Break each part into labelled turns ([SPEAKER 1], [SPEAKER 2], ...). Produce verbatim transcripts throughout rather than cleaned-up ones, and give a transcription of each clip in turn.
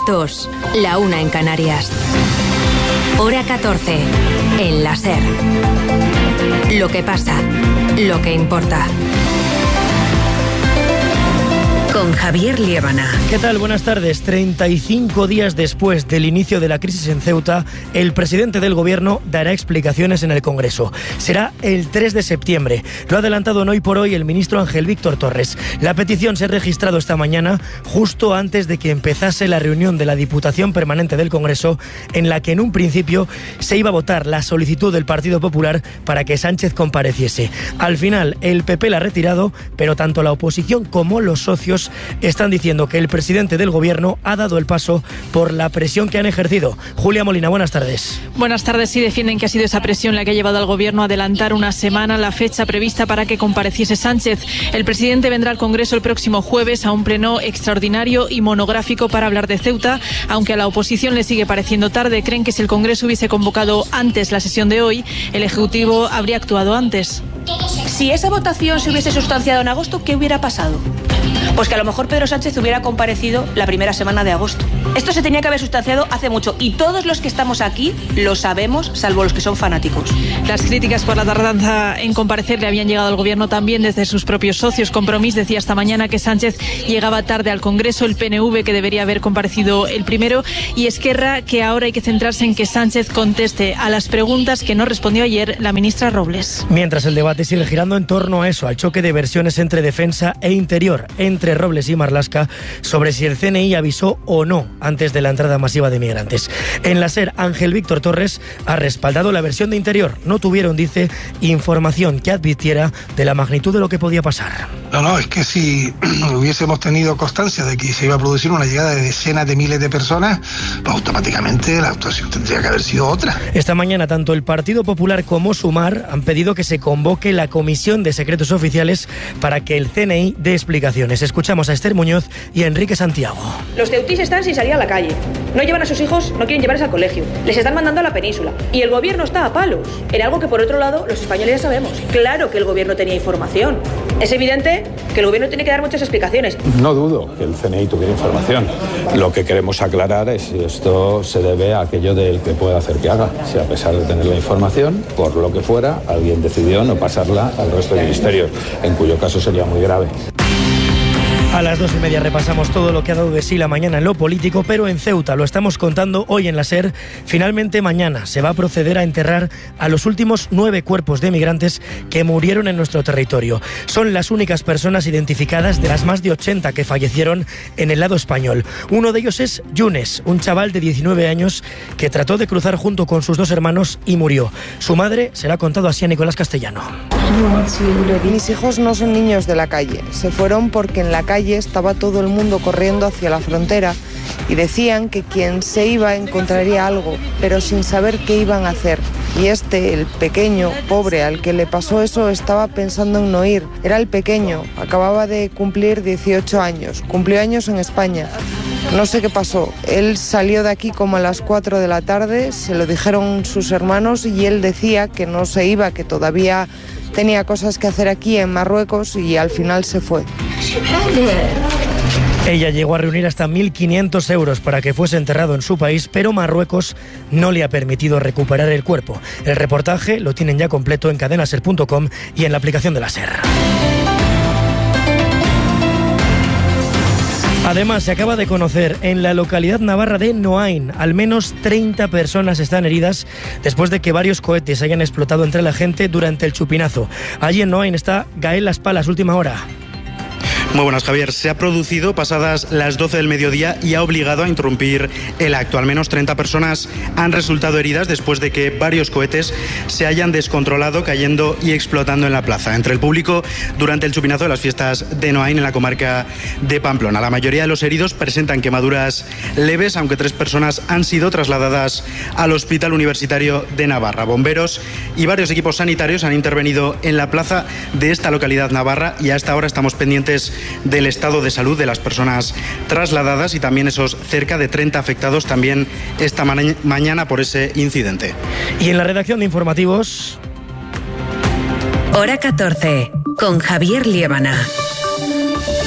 [SPEAKER 1] dos, la una en Canarias. Hora catorce, en la SER. Lo que pasa, lo que importa. Con Javier Liébana.
[SPEAKER 2] ¿Qué tal? Buenas tardes. treinta y cinco días después del inicio de la crisis en Ceuta, el presidente del Gobierno dará explicaciones en el Congreso. Será el tres de septiembre. Lo ha adelantado en Hoy por Hoy el ministro Ángel Víctor Torres. La petición se ha registrado esta mañana, justo antes de que empezase la reunión de la Diputación Permanente del Congreso, en la que en un principio se iba a votar la solicitud del Partido Popular para que Sánchez compareciese. Al final, el P P la ha retirado, pero tanto la oposición como los socios están diciendo que el presidente del Gobierno ha dado el paso por la presión que han ejercido. Julia Molina, buenas tardes.
[SPEAKER 3] Buenas tardes. Sí, defienden que ha sido esa presión la que ha llevado al Gobierno a adelantar una semana la fecha prevista para que compareciese Sánchez. El presidente vendrá al Congreso el próximo jueves a un pleno extraordinario y monográfico para hablar de Ceuta, aunque a la oposición le sigue pareciendo tarde. Creen que si el Congreso hubiese convocado antes la sesión de hoy, el Ejecutivo habría actuado antes.
[SPEAKER 4] Si esa votación se hubiese sustanciado en agosto, ¿qué hubiera pasado? Pues que a lo mejor Pedro Sánchez hubiera comparecido la primera semana de agosto. Esto se tenía que haber sustanciado hace mucho y todos los que estamos aquí lo sabemos, salvo los que son fanáticos.
[SPEAKER 3] Las críticas por la tardanza en comparecer le habían llegado al Gobierno también desde sus propios socios. Compromís decía esta mañana que Sánchez llegaba tarde al Congreso, el P N V que debería haber comparecido el primero y Esquerra que ahora hay que centrarse en que Sánchez conteste a las preguntas que no respondió ayer la ministra Robles.
[SPEAKER 2] Mientras el debate sigue girando en torno a eso, al choque de versiones entre defensa e interior, entre Robles y Marlaska, sobre si el C N I avisó o no antes de la entrada masiva de migrantes. En la SER, Ángel Víctor Torres ha respaldado la versión de interior. No tuvieron, dice, información que advirtiera de la magnitud de lo que podía pasar.
[SPEAKER 5] No, no, es que si hubiésemos tenido constancia de que se iba a producir una llegada de decenas de miles de personas, pues automáticamente la actuación tendría que haber sido otra.
[SPEAKER 2] Esta mañana, tanto el Partido Popular como Sumar han pedido que se convoque la Comisión de Secretos Oficiales para que el C N I dé explicaciones. Escuchamos a Esther Muñoz y a Enrique Santiago.
[SPEAKER 6] Los ceutís están sin salir a la calle. No llevan a sus hijos, no quieren llevarles al colegio. Les están mandando a la península. Y el Gobierno está a palos. En algo que, por otro lado, los españoles ya sabemos. Claro que el Gobierno tenía información. Es evidente que el Gobierno tiene que dar muchas explicaciones.
[SPEAKER 7] No dudo que el C N I tuviera información. Lo que queremos aclarar es si esto se debe a aquello del que pueda hacer que haga. Si a pesar de tener la información, por lo que fuera, alguien decidió no pasarla al resto del ministerio, en cuyo caso sería muy grave.
[SPEAKER 2] A las dos y media repasamos todo lo que ha dado de sí la mañana en lo político, pero en Ceuta, lo estamos contando hoy en la SER, finalmente mañana se va a proceder a enterrar a los últimos nueve cuerpos de migrantes que murieron en nuestro territorio. Son las únicas personas identificadas de las más de ochenta que fallecieron en el lado español. Uno de ellos es Yunes, un chaval de diecinueve años que trató de cruzar junto con sus dos hermanos y murió. Su madre se la ha contado así a Nicolás Castellano.
[SPEAKER 8] Mis hijos no son niños de la calle, se fueron porque en la calle estaba todo el mundo corriendo hacia la frontera y decían que quien se iba encontraría algo, pero sin saber qué iban a hacer. Y este, el pequeño, pobre, al que le pasó eso, estaba pensando en no ir. Era el pequeño, acababa de cumplir dieciocho años, cumplió años en España. No sé qué pasó, él salió de aquí como a las cuatro de la tarde, se lo dijeron sus hermanos y él decía que no se iba, que todavía tenía cosas que hacer aquí en Marruecos y al final se fue.
[SPEAKER 2] Ella llegó a reunir hasta mil quinientos euros para que fuese enterrado en su país, pero Marruecos no le ha permitido recuperar el cuerpo. El reportaje lo tienen ya completo en cadena ser punto com y en la aplicación de la SER. Además, se acaba de conocer en la localidad navarra de Noain, al menos treinta personas están heridas después de que varios cohetes hayan explotado entre la gente durante el chupinazo. Allí en Noain está Gael Las Palas, última hora.
[SPEAKER 9] Muy buenas, Javier. Se ha producido pasadas las doce del mediodía y ha obligado a interrumpir el acto. Al menos treinta personas han resultado heridas después de que varios cohetes se hayan descontrolado, cayendo y explotando en la plaza. Entre el público durante el chupinazo de las fiestas de Noain en la comarca de Pamplona. La mayoría de los heridos presentan quemaduras leves, aunque tres personas han sido trasladadas al Hospital Universitario de Navarra. Bomberos y varios equipos sanitarios han intervenido en la plaza de esta localidad navarra y hasta ahora estamos pendientes del estado de salud de las personas trasladadas y también esos cerca de treinta afectados también esta ma- mañana por ese incidente.
[SPEAKER 2] Y en la redacción de informativos...
[SPEAKER 1] Hora catorce, con Javier Liébana.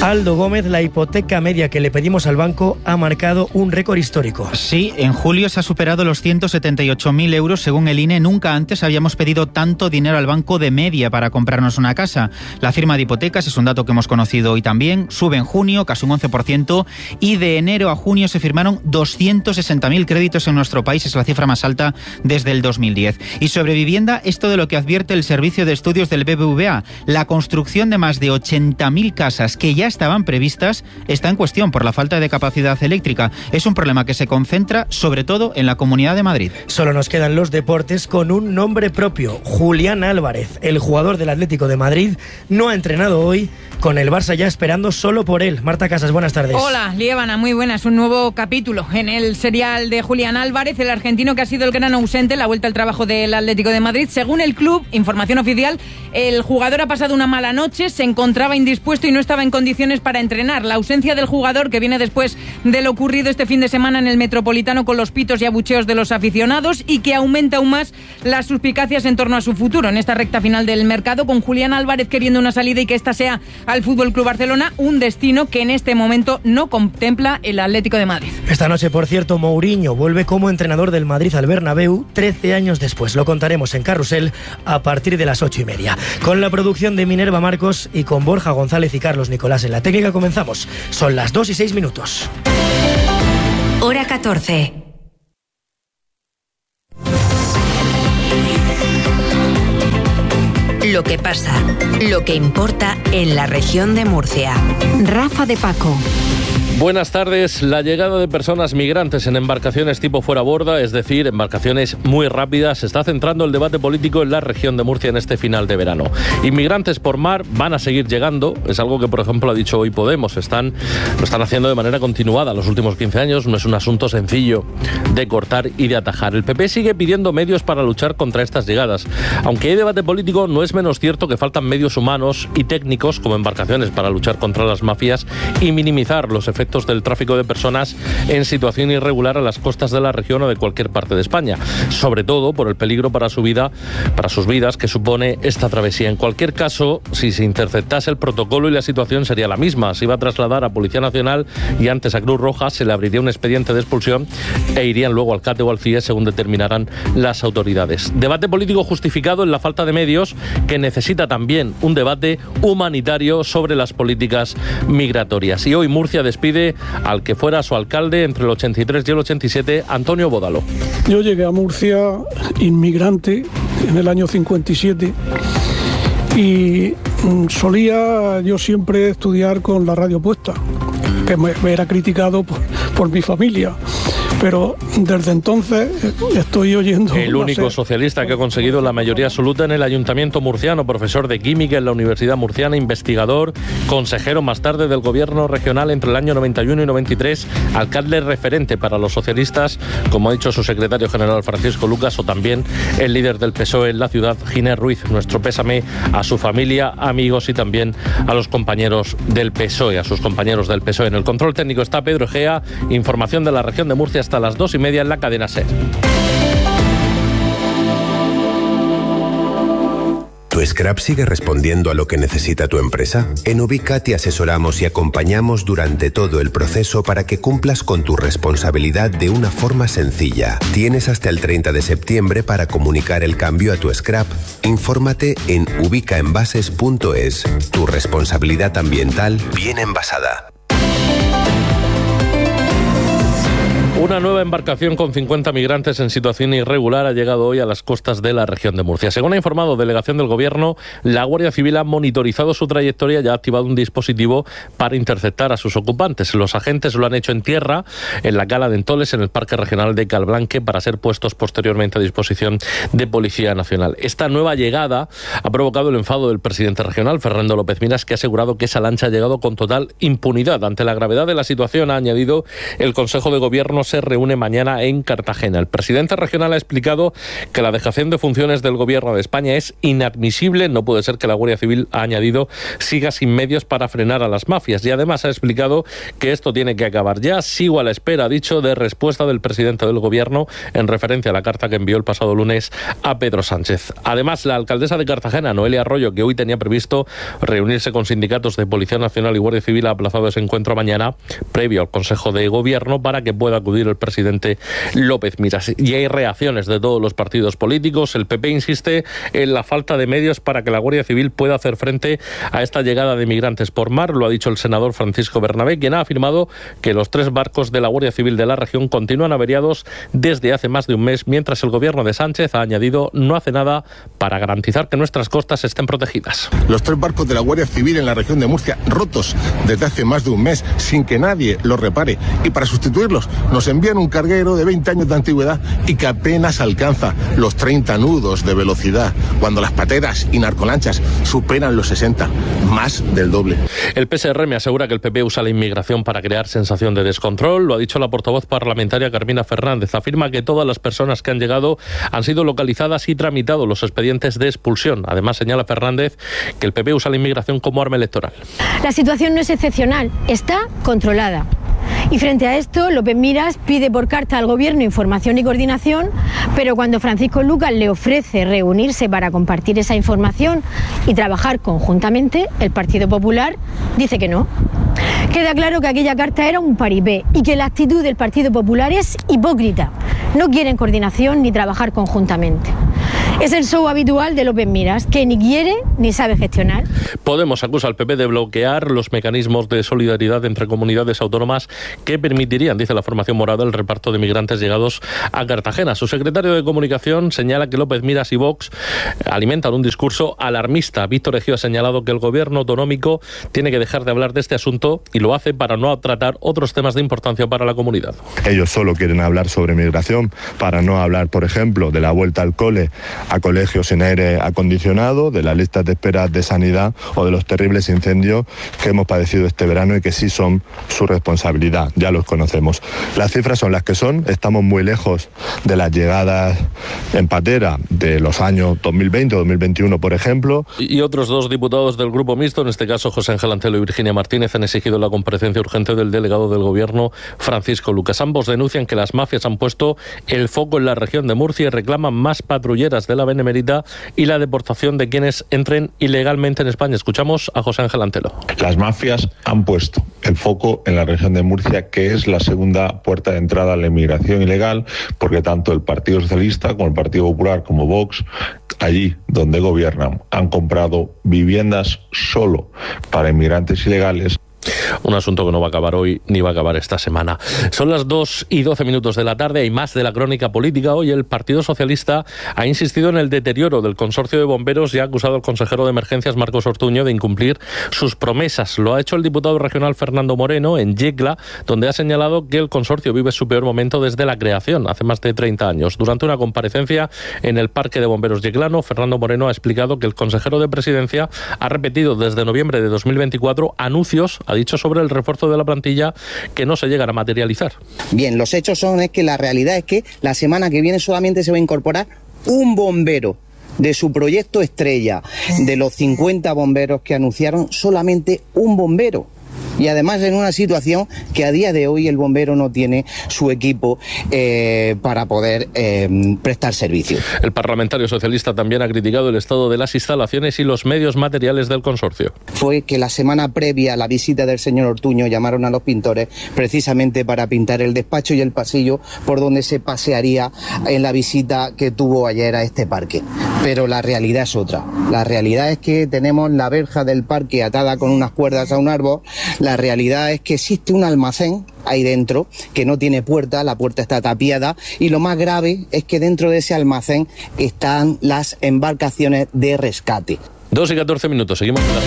[SPEAKER 2] Aldo Gómez, la hipoteca media que le pedimos al banco ha marcado un récord histórico.
[SPEAKER 10] Sí, en julio se ha superado los ciento setenta y ocho mil euros según el I N E. Nunca antes habíamos pedido tanto dinero al banco de media para comprarnos una casa. La firma de hipotecas es un dato que hemos conocido hoy también. Sube en junio casi un once por ciento y de enero a junio se firmaron doscientos sesenta mil créditos en nuestro país. Es la cifra más alta desde el dos mil diez. Y sobre vivienda, esto de lo que advierte el Servicio de Estudios del B B V A. La construcción de más de ochenta mil casas que ya estaban previstas está en cuestión por la falta de capacidad eléctrica. Es un problema que se concentra sobre todo en la Comunidad de Madrid.
[SPEAKER 2] Solo nos quedan los deportes con un nombre propio. Julián Álvarez, el jugador del Atlético de Madrid, no ha entrenado hoy, con el Barça ya esperando solo por él. Marta Casas, buenas tardes.
[SPEAKER 11] Hola, Liébana, muy buenas. Un nuevo capítulo en el serial de Julián Álvarez, el argentino que ha sido el gran ausente en la vuelta al trabajo del Atlético de Madrid. Según el club, información oficial, el jugador ha pasado una mala noche, se encontraba indispuesto y no estaba en condiciones para entrenar. La ausencia del jugador, que viene después de lo ocurrido este fin de semana en el Metropolitano con los pitos y abucheos de los aficionados, y que aumenta aún más las suspicacias en torno a su futuro en esta recta final del mercado, con Julián Álvarez queriendo una salida y que esta sea al F C Barcelona, un destino que en este momento no contempla el Atlético de Madrid.
[SPEAKER 2] Esta noche, por cierto, Mourinho vuelve como entrenador del Madrid al Bernabéu trece años después. Lo contaremos en Carrusel a partir de las ocho y media. Con la producción de Minerva Marcos y con Borja González y Carlos Nicolás en la técnica comenzamos. Son las dos y seis minutos.
[SPEAKER 1] Hora catorce. Lo que pasa, lo que importa en la región de Murcia. Rafa de Paco.
[SPEAKER 12] Buenas tardes. La llegada de personas migrantes en embarcaciones tipo fuera borda, es decir, embarcaciones muy rápidas, se está centrando el debate político en la región de Murcia en este final de verano. Inmigrantes por mar van a seguir llegando, es algo que, por ejemplo, ha dicho hoy Podemos. Están, lo están haciendo de manera continuada los últimos quince años. No es un asunto sencillo de cortar y de atajar. El P P sigue pidiendo medios para luchar contra estas llegadas. Aunque hay debate político, no es menos cierto que faltan medios humanos y técnicos como embarcaciones para luchar contra las mafias y minimizar los efectos del tráfico de personas en situación irregular a las costas de la región o de cualquier parte de España, sobre todo por el peligro para su vida, para sus vidas que supone esta travesía. En cualquier caso, si se interceptase el protocolo y la situación sería la misma. Se iba a trasladar a Policía Nacional y antes a Cruz Roja, se le abriría un expediente de expulsión e irían luego al CATE o al C I E según determinaran las autoridades. Debate político justificado en la falta de medios, que necesita también un debate humanitario sobre las políticas migratorias. Y hoy Murcia despide al que fuera su alcalde entre el ochenta y tres y el ochenta y siete, Antonio Bódalo.
[SPEAKER 13] Yo llegué a Murcia inmigrante en el año cincuenta y siete y solía yo siempre estudiar con la radio puesta, que me, me era criticado por, por mi familia. Pero desde entonces estoy oyendo...
[SPEAKER 12] El único socialista que ha conseguido la mayoría absoluta en el Ayuntamiento murciano, profesor de química en la Universidad Murciana, investigador, consejero más tarde del gobierno regional entre el año noventa y uno y noventa y tres, alcalde referente para los socialistas, como ha dicho su secretario general Francisco Lucas, o también el líder del P S O E en la ciudad, Ginés Ruiz. Nuestro pésame a su familia, amigos y también a los compañeros del P S O E, a sus compañeros del P S O E. En el control técnico está Pedro Egea. Información de la región de Murcia hasta las dos y media en la cadena SER.
[SPEAKER 14] ¿Tu scrap sigue respondiendo a lo que necesita tu empresa? En Ubica te asesoramos y acompañamos durante todo el proceso para que cumplas con tu responsabilidad de una forma sencilla. Tienes hasta el treinta de septiembre para comunicar el cambio a tu scrap. Infórmate en ubicaenvases punto es. Tu responsabilidad ambiental bien envasada.
[SPEAKER 12] Una nueva embarcación con cincuenta migrantes en situación irregular ha llegado hoy a las costas de la región de Murcia. Según ha informado delegación del Gobierno, la Guardia Civil ha monitorizado su trayectoria y ha activado un dispositivo para interceptar a sus ocupantes. Los agentes lo han hecho en tierra, en la Cala de Entoles, en el Parque Regional de Calblanque, para ser puestos posteriormente a disposición de Policía Nacional. Esta nueva llegada ha provocado el enfado del presidente regional, Fernando López Miras, que ha asegurado que esa lancha ha llegado con total impunidad. Ante la gravedad de la situación, ha añadido, el Consejo de Gobierno se reúne mañana en Cartagena. El presidente regional ha explicado que la dejación de funciones del Gobierno de España es inadmisible. No puede ser que la Guardia Civil, ha añadido, siga sin medios para frenar a las mafias. Y además ha explicado que esto tiene que acabar ya. Sigo a la espera, ha dicho, de respuesta del presidente del Gobierno en referencia a la carta que envió el pasado lunes a Pedro Sánchez. Además, la alcaldesa de Cartagena, Noelia Arroyo, que hoy tenía previsto reunirse con sindicatos de Policía Nacional y Guardia Civil, ha aplazado ese encuentro mañana previo al Consejo de Gobierno para que pueda acudir el presidente López Miras. Y hay reacciones de todos los partidos políticos. El P P insiste en la falta de medios para que la Guardia Civil pueda hacer frente a esta llegada de migrantes por mar. Lo ha dicho el senador Francisco Bernabé, quien ha afirmado que los tres barcos de la Guardia Civil de la región continúan averiados desde hace más de un mes, mientras el gobierno de Sánchez, ha añadido, no hace nada para garantizar que nuestras costas estén protegidas.
[SPEAKER 15] Los tres barcos de la Guardia Civil en la región de Murcia, rotos desde hace más de un mes, sin que nadie los repare. Y para sustituirlos, nos envían un carguero de veinte años de antigüedad y que apenas alcanza los treinta nudos de velocidad, cuando las pateras y narcolanchas superan los sesenta, más del doble.
[SPEAKER 12] El P S R M asegura que el P P usa la inmigración para crear sensación de descontrol. Lo ha dicho la portavoz parlamentaria Carmina Fernández. Afirma que todas las personas que han llegado han sido localizadas y tramitado los expedientes de expulsión. Además, señala Fernández que el P P usa la inmigración como arma electoral.
[SPEAKER 16] La situación no es excepcional, está controlada. Y frente a esto, López Miras pide por carta al Gobierno información y coordinación, pero cuando Francisco Lucas le ofrece reunirse para compartir esa información y trabajar conjuntamente, el Partido Popular dice que no. Queda claro que aquella carta era un paripé y que la actitud del Partido Popular es hipócrita. No quieren coordinación ni trabajar conjuntamente. Es el show habitual de López Miras, que ni quiere ni sabe gestionar.
[SPEAKER 12] Podemos acusa al P P de bloquear los mecanismos de solidaridad entre comunidades autónomas que permitirían, dice la formación morada, el reparto de migrantes llegados a Cartagena. Su secretario de Comunicación señala que López Miras y Vox alimentan un discurso alarmista. Víctor Ejío ha señalado que el gobierno autonómico tiene que dejar de hablar de este asunto y lo hace para no tratar otros temas de importancia para la comunidad.
[SPEAKER 17] Ellos solo quieren hablar sobre migración para no hablar, por ejemplo, de la vuelta al cole a colegios sin aire acondicionado, de las listas de espera de sanidad o de los terribles incendios que hemos padecido este verano y que sí son su responsabilidad, ya los conocemos. Las cifras son las que son, estamos muy lejos de las llegadas en patera de los años dos mil veinte o dos mil veintiuno, por ejemplo.
[SPEAKER 12] Y otros dos diputados del Grupo Mixto, en este caso José Ángel Antelo y Virginia Martínez, han exigido la comparecencia urgente del delegado del Gobierno, Francisco Lucas. Ambos denuncian que las mafias han puesto el foco en la región de Murcia y reclaman más patrulleras de la Benemérita y la deportación de quienes entren ilegalmente en España. Escuchamos a José Ángel Antelo.
[SPEAKER 18] Las mafias han puesto el foco en la región de Murcia, que es la segunda puerta de entrada a la inmigración ilegal, porque tanto el Partido Socialista como el Partido Popular como Vox, allí donde gobiernan, han comprado viviendas solo para inmigrantes ilegales.
[SPEAKER 12] Un asunto que no va a acabar hoy ni va a acabar esta semana. Son las dos y doce minutos de la tarde. Hay más de la crónica política. Hoy el Partido Socialista ha insistido en el deterioro del consorcio de bomberos y ha acusado al consejero de emergencias, Marcos Ortuño, de incumplir sus promesas. Lo ha hecho el diputado regional Fernando Moreno en Yecla, donde ha señalado que el consorcio vive su peor momento desde la creación, hace más de treinta años. Durante una comparecencia en el Parque de Bomberos Yeclano, Fernando Moreno ha explicado que el consejero de Presidencia ha repetido desde noviembre de dos mil veinticuatro anuncios, ha dicho, sobre el refuerzo de la plantilla que no se llegan a materializar.
[SPEAKER 19] Bien, los hechos son es que la realidad es que la semana que viene solamente se va a incorporar un bombero de su proyecto estrella. De los cincuenta bomberos que anunciaron, solamente un bombero. Y además en una situación que a día de hoy el bombero no tiene su equipo eh, para poder eh, prestar servicio.
[SPEAKER 12] El parlamentario socialista también ha criticado el estado de las instalaciones y los medios materiales del consorcio.
[SPEAKER 19] Fue que la semana previa a la visita del señor Ortuño llamaron a los pintores precisamente para pintar el despacho y el pasillo por donde se pasearía en la visita que tuvo ayer a este parque. Pero la realidad es otra. La realidad es que tenemos la verja del parque atada con unas cuerdas a un árbol. La realidad es que existe un almacén ahí dentro que no tiene puerta, la puerta está tapiada, y lo más grave es que dentro de ese almacén están las embarcaciones de rescate.
[SPEAKER 12] Dos y catorce minutos, seguimos con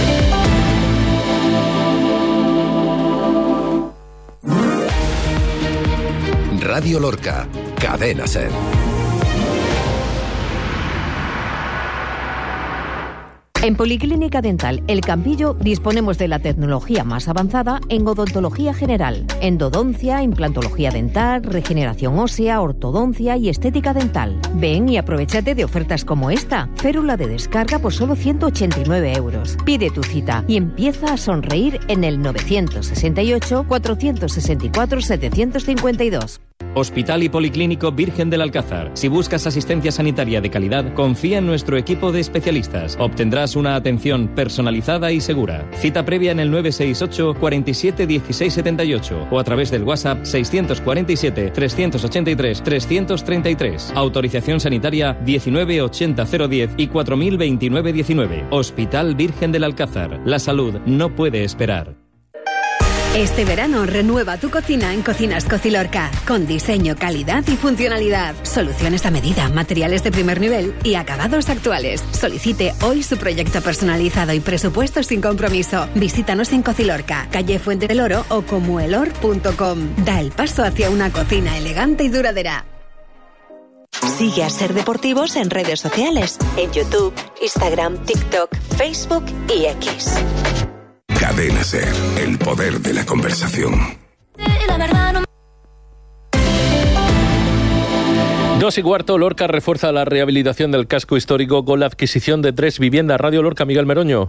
[SPEAKER 14] la Radio Lorca, Cadena Ser.
[SPEAKER 20] En Policlínica Dental El Campillo disponemos de la tecnología más avanzada en odontología general, endodoncia, implantología dental, regeneración ósea, ortodoncia y estética dental. Ven y aprovechate de ofertas como esta. Férula de descarga por solo ciento ochenta y nueve euros. Pide tu cita y empieza a sonreír en el novecientos sesenta y ocho, cuatrocientos sesenta y cuatro, setecientos cincuenta y dos.
[SPEAKER 21] Hospital y Policlínico Virgen del Alcázar. Si buscas asistencia sanitaria de calidad, confía en nuestro equipo de especialistas. Obtendrás una atención personalizada y segura. Cita previa en el nueve seis ocho, cuarenta y siete, dieciséis setenta y ocho o a través del WhatsApp seiscientos cuarenta y siete, trescientos ochenta y tres, trescientos treinta y tres. Autorización sanitaria diecinueve ochenta cero diez y cuatro mil veintinueve diecinueve. Hospital Virgen del Alcázar. La salud no puede esperar.
[SPEAKER 22] Este verano renueva tu cocina en Cocinas Cocilorca, con diseño, calidad y funcionalidad, soluciones a medida, materiales de primer nivel y acabados actuales. Solicite hoy su proyecto personalizado y presupuesto sin compromiso. Visítanos en Cocilorca, calle Fuente del Oro o comuelor punto com. Da el paso hacia una cocina elegante y duradera.
[SPEAKER 23] Sigue a Ser Deportivos en redes sociales, en YouTube, Instagram, TikTok, Facebook y X.
[SPEAKER 24] Cadena Ser, el poder de la conversación.
[SPEAKER 12] Dos y cuarto, Lorca refuerza la rehabilitación del casco histórico con la adquisición de tres viviendas. Radio Lorca, Miguel Meroño.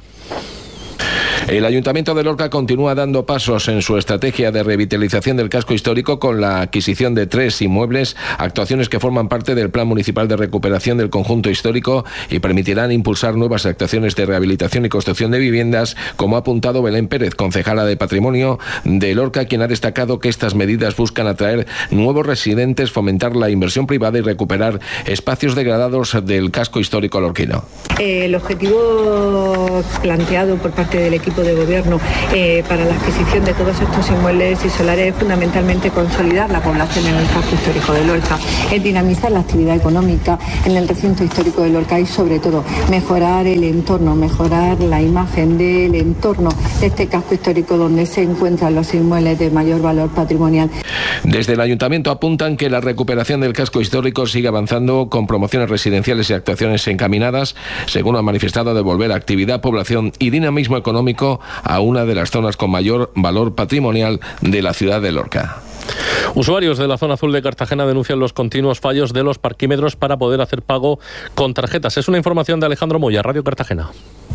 [SPEAKER 25] El Ayuntamiento de Lorca continúa dando pasos en su estrategia de revitalización del casco histórico con la adquisición de tres inmuebles, actuaciones que forman parte del Plan Municipal de Recuperación del Conjunto Histórico y permitirán impulsar nuevas actuaciones de rehabilitación y construcción de viviendas, como ha apuntado Belén Pérez, concejala de Patrimonio de Lorca, quien ha destacado que estas medidas buscan atraer nuevos residentes, fomentar la inversión privada y recuperar espacios degradados del casco histórico lorquino.
[SPEAKER 26] El objetivo planteado por parte del equipo de gobierno eh, para la adquisición de todos estos inmuebles y solares es fundamentalmente consolidar la población en el casco histórico de Lorca, es dinamizar la actividad económica en el recinto histórico de Lorca y sobre todo mejorar el entorno, mejorar la imagen del entorno de este casco histórico donde se encuentran los inmuebles de mayor valor patrimonial.
[SPEAKER 25] Desde el Ayuntamiento apuntan que la recuperación del casco histórico sigue avanzando con promociones residenciales y actuaciones encaminadas, según ha manifestado, a devolver actividad, población y dinamismo económico a una de las zonas con mayor valor patrimonial de la ciudad de Lorca.
[SPEAKER 12] Usuarios de la zona azul de Cartagena denuncian los continuos fallos de los parquímetros para poder hacer pago con tarjetas. Es una información de Alejandro Moya, Radio Cartagena.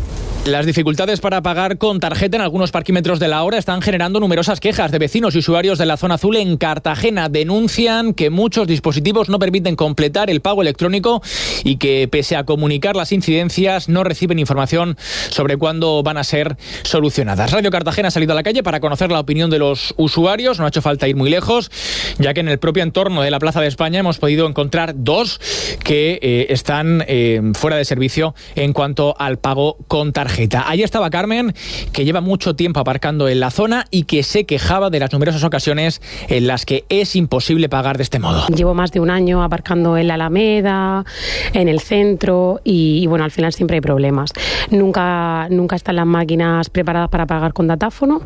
[SPEAKER 27] Las dificultades para pagar con tarjeta en algunos parquímetros de la hora están generando numerosas quejas de vecinos y usuarios de la zona azul en Cartagena. Denuncian que muchos dispositivos no permiten completar el pago electrónico y que, pese a comunicar las incidencias, no reciben información sobre cuándo van a ser solucionadas. Radio Cartagena ha salido a la calle para conocer la opinión de los usuarios. No ha hecho falta ir muy lejos, ya que en el propio entorno de la Plaza de España hemos podido encontrar dos que eh, están eh, fuera de servicio en cuanto al pago con tarjeta. Allí estaba Carmen, que lleva mucho tiempo aparcando en la zona y que se quejaba de las numerosas ocasiones en las que es imposible pagar de este modo.
[SPEAKER 28] Llevo más de un año aparcando en la Alameda, en el centro y, y bueno, al final siempre hay problemas. Nunca, nunca están las máquinas preparadas para pagar con datáfono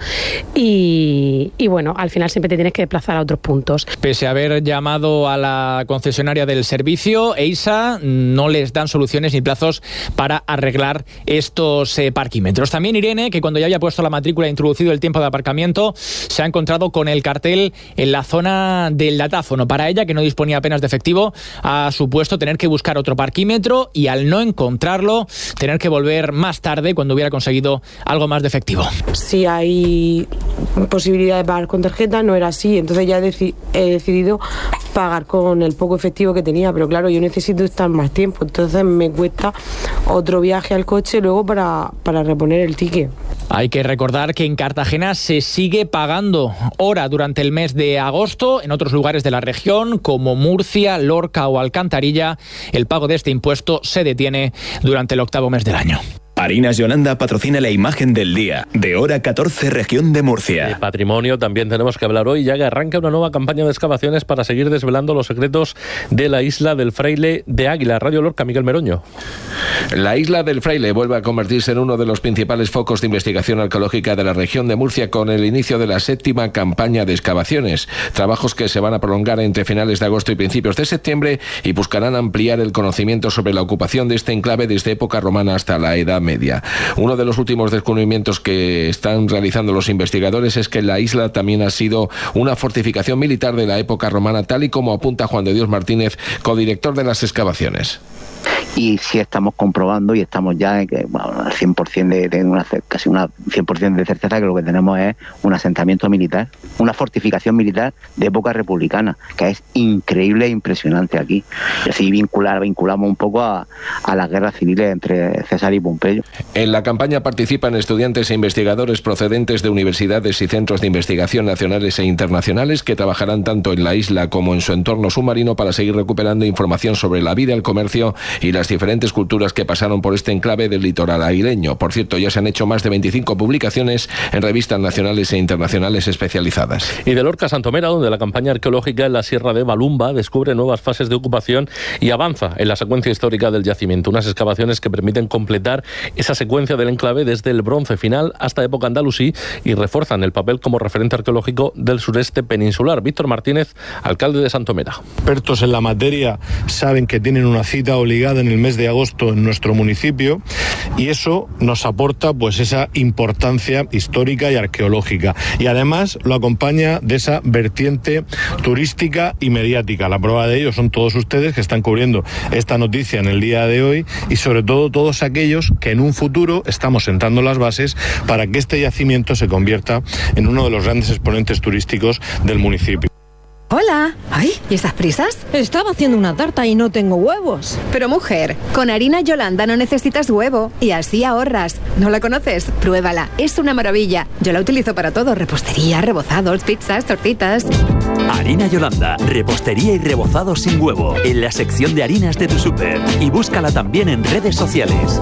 [SPEAKER 28] y, y bueno, al final siempre te tienes que desplazar a otros puntos.
[SPEAKER 27] Pese a haber llamado a la concesionaria del servicio, EISA, no les dan soluciones ni plazos para arreglar estos eh, parquímetros. También Irene, que cuando ya había puesto la matrícula e introducido el tiempo de aparcamiento, se ha encontrado con el cartel en la zona del datáfono. Para ella, que no disponía apenas de efectivo, ha supuesto tener que buscar otro parquímetro y, al no encontrarlo, tener que volver más tarde cuando hubiera conseguido algo más de efectivo.
[SPEAKER 28] Si hay posibilidad de pagar con tarjeta, no era así. Entonces ya he, deci- he decidido pagar con el poco efectivo que tenía. Pero claro, yo necesito estar más tiempo. Entonces me cuesta otro viaje al coche luego para, para reponer el ticket.
[SPEAKER 27] Hay que recordar que en Cartagena se sigue pagando hora durante el mes de agosto. En otros lugares de la región, como Murcia, Lorca o Alcantarilla, el pago de este impuesto se detiene durante el octavo mes del año.
[SPEAKER 29] Harinas Yolanda patrocina la imagen del día, de hora catorce, región de Murcia.
[SPEAKER 12] De patrimonio también tenemos que hablar hoy, ya que arranca una nueva campaña de excavaciones para seguir desvelando los secretos de la isla del Fraile de Águila. Radio Lorca, Miguel Meroño.
[SPEAKER 25] La isla del Fraile vuelve a convertirse en uno de los principales focos de investigación arqueológica de la región de Murcia con el inicio de la séptima campaña de excavaciones. Trabajos que se van a prolongar entre finales de agosto y principios de septiembre y buscarán ampliar el conocimiento sobre la ocupación de este enclave desde época romana hasta la Edad Media. media. Uno de los últimos descubrimientos que están realizando los investigadores es que la isla también ha sido una fortificación militar de la época romana, tal y como apunta Juan de Dios Martínez, codirector de las excavaciones.
[SPEAKER 3] Y sí estamos comprobando y estamos ya en que, bueno, al cien por ciento de, de una, casi una cien por ciento de certeza que lo que tenemos es un asentamiento militar, una fortificación militar de época republicana, que es increíble e impresionante aquí. Y así vincular, vinculamos un poco a, a las guerras civiles entre César y Pompeyo.
[SPEAKER 25] En la campaña participan estudiantes e investigadores procedentes de universidades y centros de investigación nacionales e internacionales que trabajarán tanto en la isla como en su entorno submarino para seguir recuperando información sobre la vida, el comercio y las diferentes culturas que pasaron por este enclave del litoral aguileño. Por cierto, ya se han hecho más de veinticinco publicaciones en revistas nacionales e internacionales especializadas.
[SPEAKER 12] Y de Lorca a Santomera, donde la campaña arqueológica en la Sierra de Balumba descubre nuevas fases de ocupación y avanza en la secuencia histórica del yacimiento. Unas excavaciones que permiten completar esa secuencia del enclave desde el bronce final hasta época andalusí y refuerzan el papel como referente arqueológico del sureste peninsular. Víctor Martínez, alcalde de Santomera.
[SPEAKER 4] Expertos en la materia saben que tienen una cita obligada en el mes de agosto en nuestro municipio y eso nos aporta pues esa importancia histórica y arqueológica, y además lo acompaña de esa vertiente turística y mediática. La prueba de ello son todos ustedes que están cubriendo esta noticia en el día de hoy y sobre todo todos aquellos que en un futuro estamos sentando las bases para que este yacimiento se convierta en uno de los grandes exponentes turísticos del municipio.
[SPEAKER 5] Hola. Ay, ¿y esas prisas? Estaba haciendo una tarta y no tengo huevos.
[SPEAKER 22] Pero mujer, con harina Yolanda no necesitas huevo y así ahorras. ¿No la conoces? Pruébala, es una maravilla. Yo la utilizo para todo, repostería, rebozados, pizzas, tortitas.
[SPEAKER 6] Harina Yolanda, repostería y rebozado sin huevo, en la sección de harinas de tu súper. Y búscala también en redes sociales.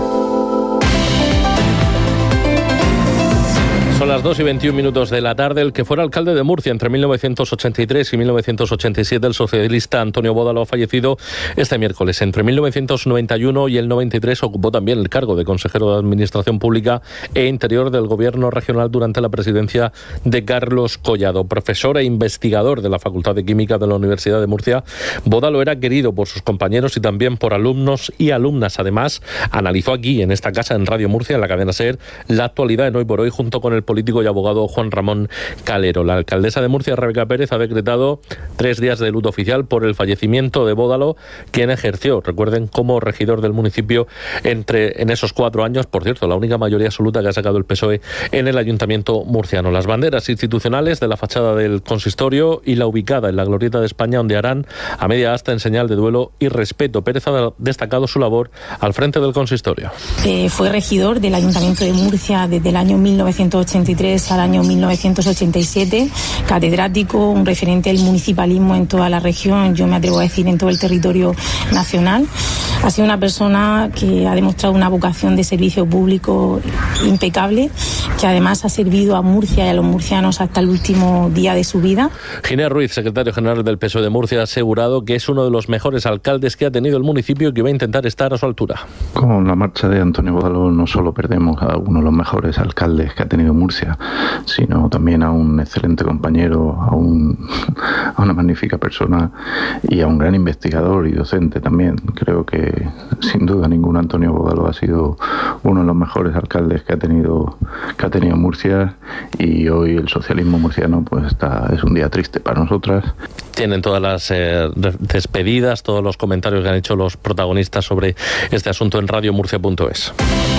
[SPEAKER 12] Son las dos y veintiún minutos de la tarde. El que fuera alcalde de Murcia entre mil novecientos ochenta y tres y mil novecientos ochenta y siete, el socialista Antonio Bódalo, ha fallecido este miércoles. Entre mil novecientos noventa y uno y el noventa y tres ocupó también el cargo de consejero de Administración Pública e Interior del Gobierno regional durante la presidencia de Carlos Collado. Profesor e investigador de la Facultad de Química de la Universidad de Murcia, Bódalo era querido por sus compañeros y también por alumnos y alumnas. Además, analizó aquí, en esta casa, en Radio Murcia, en la cadena SER, la actualidad en Hoy por Hoy, junto con el político y abogado Juan Ramón Calero. La alcaldesa de Murcia, Rebeca Pérez, ha decretado tres días de luto oficial por el fallecimiento de Bódalo, quien ejerció, recuerden, como regidor del municipio entre en esos cuatro años. Por cierto, la única mayoría absoluta que ha sacado el P S O E en el ayuntamiento murciano. Las banderas institucionales de la fachada del consistorio y la ubicada en la Glorieta de España ondearán a media asta en señal de duelo y respeto. Pérez ha destacado su labor al frente del consistorio.
[SPEAKER 7] Eh, fue regidor del ayuntamiento de Murcia desde el año mil novecientos ochenta y tres al año mil novecientos ochenta y siete, catedrático, un referente del municipalismo en toda la región, yo me atrevo a decir en todo el territorio nacional. Ha sido una persona que ha demostrado una vocación de servicio público impecable, que además ha servido a Murcia y a los murcianos hasta el último día de su vida.
[SPEAKER 12] Ginés Ruiz, secretario general del P S O E de Murcia, ha asegurado que es uno de los mejores alcaldes que ha tenido el municipio y que va a intentar estar a su altura.
[SPEAKER 8] Con la marcha de Antonio Bódalo no solo perdemos a uno de los mejores alcaldes que ha tenido Murcia, sino también a un excelente compañero, a, un, a una magnífica persona y a un gran investigador y docente también. Creo que sin duda ningún Antonio Bódalo ha sido uno de los mejores alcaldes que ha tenido que ha tenido Murcia, y hoy el socialismo murciano pues está es un día triste para nosotras.
[SPEAKER 12] Tienen todas las eh, despedidas, todos los comentarios que han hecho los protagonistas sobre este asunto en radio murcia punto es.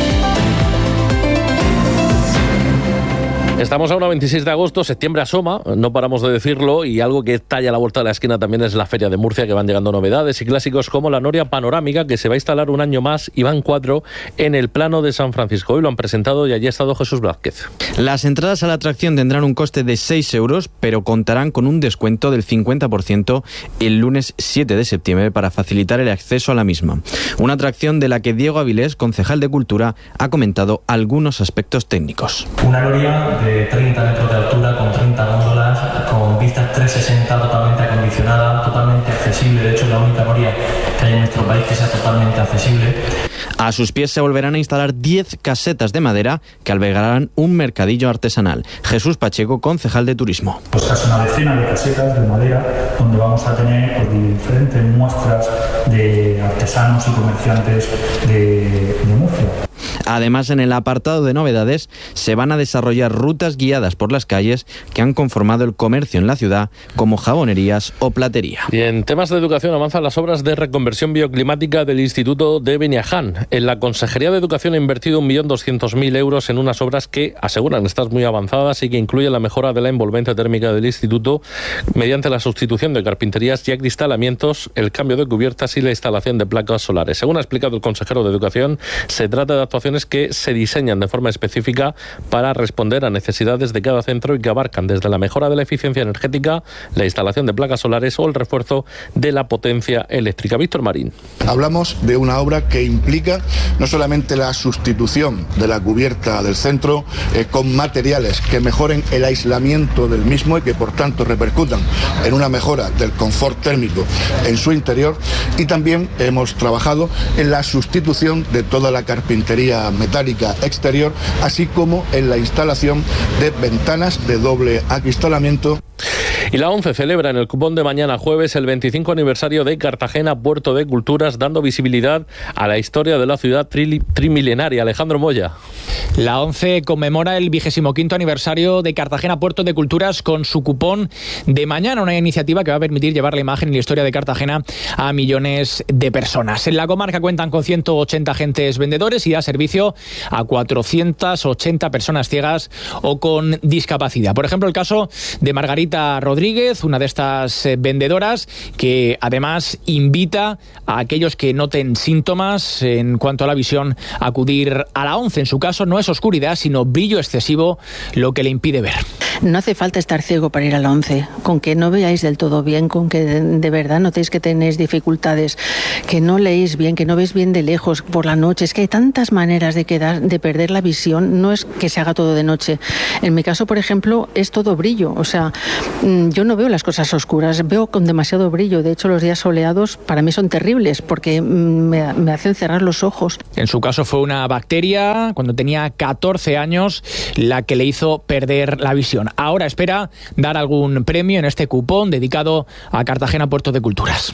[SPEAKER 12] Estamos ahora veintiséis de agosto, septiembre asoma, no paramos de decirlo, y algo que talla a la vuelta de la esquina también es la Feria de Murcia, que van llegando novedades y clásicos como la Noria Panorámica, que se va a instalar un año más y van cuatro en el Plano de San Francisco. Hoy lo han presentado y allí ha estado Jesús Blázquez.
[SPEAKER 9] Las entradas a la atracción tendrán un coste de seis euros, pero contarán con un descuento del cincuenta por ciento el lunes siete de septiembre para facilitar el acceso a la misma. Una atracción de la que Diego Avilés, concejal de Cultura, ha comentado algunos aspectos técnicos.
[SPEAKER 10] Una noria de treinta metros de altura, con treinta góndolas, con vistas trescientos sesenta, totalmente acondicionada, totalmente accesible. De hecho, es la única noria que hay en nuestro país que sea totalmente accesible.
[SPEAKER 9] A sus pies se volverán a instalar diez casetas de madera que albergarán un mercadillo artesanal. Jesús Pacheco, concejal de Turismo.
[SPEAKER 10] Pues casi una decena de casetas de madera donde vamos a tener pues, diferentes muestras de artesanos y comerciantes de, de Murcia.
[SPEAKER 9] Además, en el apartado de novedades, se van a desarrollar rutas guiadas por las calles que han conformado el comercio en la ciudad, como jabonerías o platería.
[SPEAKER 12] Y en temas de educación avanzan las obras de reconversión bioclimática del Instituto de Beniaján. En la Consejería de Educación ha invertido un millón doscientos mil euros en unas obras que aseguran estar muy avanzadas y que incluyen la mejora de la envolvente térmica del instituto mediante la sustitución de carpinterías y acristalamientos, el cambio de cubiertas y la instalación de placas solares. Según ha explicado el consejero de Educación, se trata de actuaciones que se diseñan de forma específica para responder a necesidades de cada centro y que abarcan desde la mejora de la eficiencia energética, la instalación de placas solares o el refuerzo de la potencia eléctrica. Víctor Marín.
[SPEAKER 1] Hablamos de una obra que implica no solamente la sustitución de la cubierta del centro eh, con materiales que mejoren el aislamiento del mismo y que por tanto repercutan en una mejora del confort térmico en su interior, y también hemos trabajado en la sustitución de toda la carpintería metálica exterior, así como en la instalación de ventanas de doble acristalamiento.
[SPEAKER 12] Y la ONCE celebra en el cupón de mañana jueves el veinticinco aniversario de Cartagena, Puerto de Culturas, dando visibilidad a la historia de la ciudad tri trimilenaria. Alejandro Moya.
[SPEAKER 27] La ONCE conmemora el vigésimo quinto aniversario de Cartagena, Puerto de Culturas, con su cupón de mañana, una iniciativa que va a permitir llevar la imagen y la historia de Cartagena a millones de personas. En la comarca cuentan con ciento ochenta agentes vendedores y da servicio a cuatrocientas ochenta personas ciegas o con discapacidad. Por ejemplo, el caso de Margarita Rodríguez, una de estas vendedoras, que además invita a aquellos que noten síntomas en cuanto a la visión a acudir a la ONCE. En su caso no es oscuridad, sino brillo excesivo lo que le impide ver.
[SPEAKER 2] No hace falta estar ciego para ir a la ONCE. Con que no veáis del todo bien, con que de, de verdad notéis que tenéis dificultades, que no leéis bien, que no veis bien de lejos por la noche. Es que hay tantas maneras de quedar, de perder la visión. No es que se haga todo de noche. En mi caso, por ejemplo, es todo brillo. O sea, yo no veo las cosas oscuras, veo con demasiado brillo. De hecho, los días soleados para mí son terribles porque me, me hacen cerrar los ojos.
[SPEAKER 27] En su caso fue una bacteria, cuando tenía catorce años, la que le hizo perder la visión. Ahora espera dar algún premio en este cupón dedicado a Cartagena, Puerto de Culturas.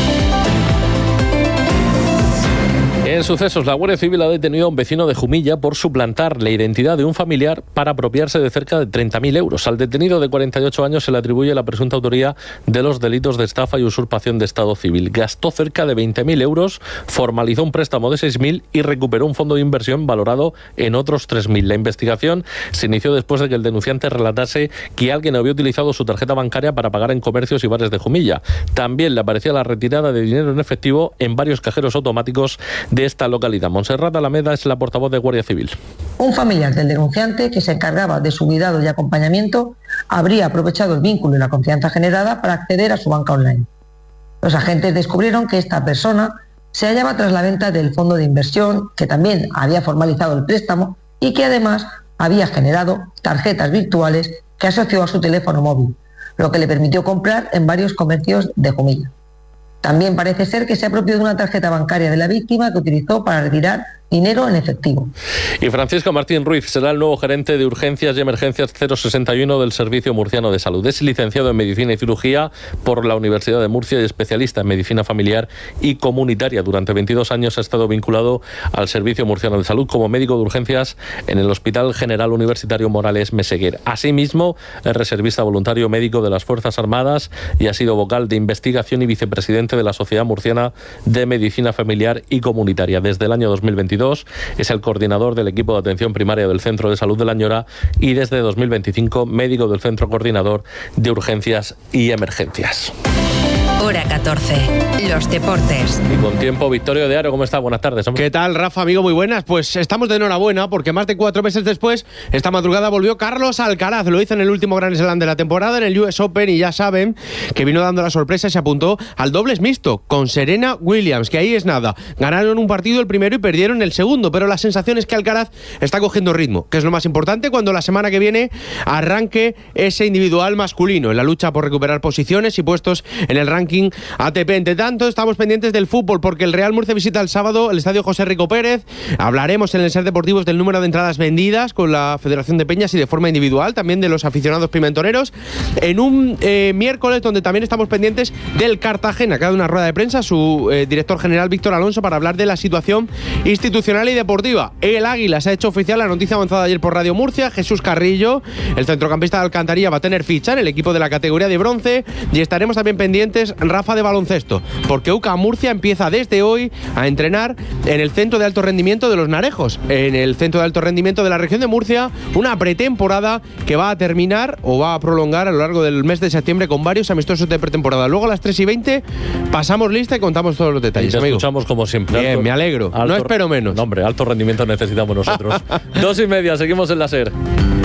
[SPEAKER 12] En sucesos, la Guardia Civil ha detenido a un vecino de Jumilla por suplantar la identidad de un familiar para apropiarse de cerca de treinta mil euros. Al detenido de cuarenta y ocho años se le atribuye la presunta autoría de los delitos de estafa y usurpación de estado civil. Gastó cerca de veinte mil euros, formalizó un préstamo de seis mil y recuperó un fondo de inversión valorado en otros tres mil. La investigación se inició después de que el denunciante relatase que alguien había utilizado su tarjeta bancaria para pagar en comercios y bares de Jumilla. También le aparecía la retirada de dinero en efectivo en varios cajeros automáticos de esta localidad. Montserrat Alameda es la portavoz de Guardia Civil.
[SPEAKER 11] Un familiar del denunciante, que se encargaba de su cuidado y acompañamiento, habría aprovechado el vínculo y la confianza generada para acceder a su banca online. Los agentes descubrieron que esta persona se hallaba tras la venta del fondo de inversión, que también había formalizado el préstamo y que además había generado tarjetas virtuales que asoció a su teléfono móvil, lo que le permitió comprar en varios comercios de Jumilla. También parece ser que se apropió de una tarjeta bancaria de la víctima que utilizó para retirar dinero en efectivo.
[SPEAKER 12] Y Francisco Martín Ruiz será el nuevo gerente de Urgencias y Emergencias cero sesenta y uno del Servicio Murciano de Salud. Es licenciado en Medicina y Cirugía por la Universidad de Murcia y especialista en Medicina Familiar y Comunitaria. Durante veintidós años ha estado vinculado al Servicio Murciano de Salud como médico de urgencias en el Hospital General Universitario Morales Meseguer. Asimismo, es reservista voluntario médico de las Fuerzas Armadas y ha sido vocal de investigación y vicepresidente de la Sociedad Murciana de Medicina Familiar y Comunitaria. Desde el año dos mil veintidós es el coordinador del equipo de atención primaria del Centro de Salud de La Ñora y desde dos mil veinticinco médico del Centro Coordinador de Urgencias y Emergencias.
[SPEAKER 23] Hora catorce. Los deportes.
[SPEAKER 12] Y con tiempo, Victorio de Aro, ¿cómo está? Buenas tardes. Hombre.
[SPEAKER 13] ¿Qué tal, Rafa, amigo? Muy buenas. Pues estamos de enhorabuena porque más de cuatro meses después, esta madrugada volvió Carlos Alcaraz. Lo hizo en el último Grand Slam de la temporada, en el U S Open, y ya saben que vino dando la sorpresa y se apuntó al dobles mixto con Serena Williams, que ahí es nada. Ganaron un partido el primero y perdieron el segundo, pero la sensación es que Alcaraz está cogiendo ritmo, que es lo más importante cuando la semana que viene arranque ese individual masculino en la lucha por recuperar posiciones y puestos en el ranking ranking A T P. Entre tanto, estamos pendientes del fútbol porque el Real Murcia visita el sábado el estadio José Rico Pérez. Hablaremos en el Ser Deportivos del número de entradas vendidas con la Federación de Peñas y de forma individual, también de los aficionados pimentoneros. En un eh, miércoles donde también estamos pendientes del Cartagena, que ha dado una rueda de prensa su eh, director general Víctor Alonso para hablar de la situación institucional y deportiva. El Águila se ha hecho oficial la noticia avanzada ayer por Radio Murcia. Jesús Carrillo, el centrocampista de Alcantarilla, va a tener ficha en el equipo de la categoría de bronce y estaremos también pendientes, Rafa, de baloncesto, porque U C A Murcia empieza desde hoy a entrenar en el centro de alto rendimiento de Los Narejos, en el centro de alto rendimiento de la región de Murcia, una pretemporada que va a terminar o va a prolongar a lo largo del mes de septiembre con varios amistosos de pretemporada. Luego a las tres y veinte pasamos lista y contamos todos los detalles.
[SPEAKER 12] Y te
[SPEAKER 13] amigo.
[SPEAKER 12] Escuchamos como siempre.
[SPEAKER 13] Bien,
[SPEAKER 12] alto,
[SPEAKER 13] me alegro.
[SPEAKER 12] Alto,
[SPEAKER 13] no espero menos.
[SPEAKER 12] No, hombre, alto rendimiento necesitamos nosotros. Dos y media, seguimos en la SER.